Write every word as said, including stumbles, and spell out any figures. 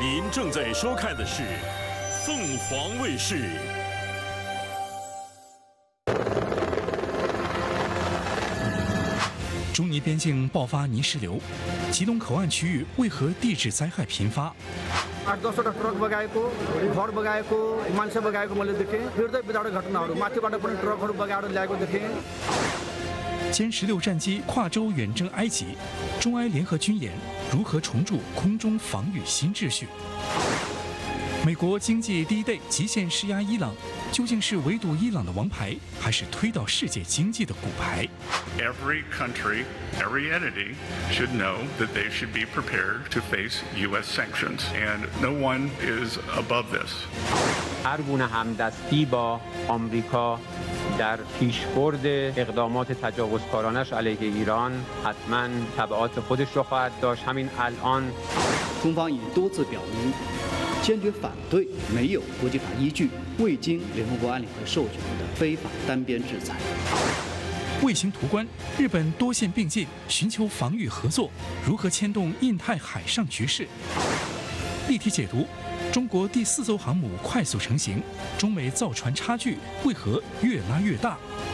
您正在收看的是凤凰卫视。 中尼边境爆发泥石流，吉隆口岸区域为何地质灾害频发？ आठ दसवटा ट्रक बगाएको घर बगाएको मान्छे बगाएको मैले देखेँ हृदय विदारक घटनाहरू माथिबाट पनि ट्रकहरू बगाएर ल्याएको देखेँ 歼十六战机跨洲远征埃及，中埃联合军演如何重铸空中防御新秩序？美国经济第一 day 极限施压伊朗，究竟是围堵伊朗的王牌，还是推倒世界经济的骨牌 ？Every country, every entity should know that they should be prepared to face U S sanctions, and no one is above this. هر گونه همدستی با آمریکا در پیشبرد اقدامات تجاوزکارانش علیه ایران حتما تبعات خودش را خواهد داشت. همین الان 中方已多次表明坚决反对没有国际法依据、未经联合国安理会授权的非法单边制裁。 卫星图关，日本多线并进，寻求防御合作，如何牵动印太海上局势？立体解读。 中国第四艘航母快速成型，中美造船差距为何越拉越大？